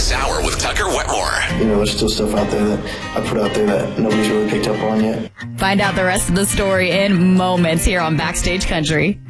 this hour with Tucker Wetmore. You know, there's still stuff out there that I put out there that nobody's really picked up on yet. Find out the rest of the story in moments here on Backstage Country.